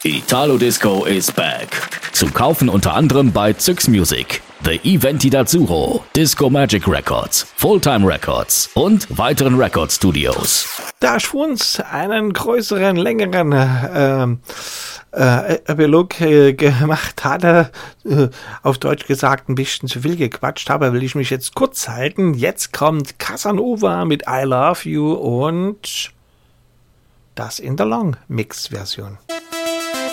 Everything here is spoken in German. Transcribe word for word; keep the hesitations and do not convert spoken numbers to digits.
Italo Disco is back. Zu kaufen unter anderem bei Zyx Music, The Eventi d'Azzurro, Disco Magic Records, Fulltime Records und weiteren Record Studios. Da ich uns einen größeren, längeren ähm, äh, Epilog äh, gemacht hatte, äh, auf Deutsch gesagt ein bisschen zu viel gequatscht habe, will ich mich jetzt kurz halten. Jetzt kommt Casanova mit I Love You und das in der Long-Mix-Version.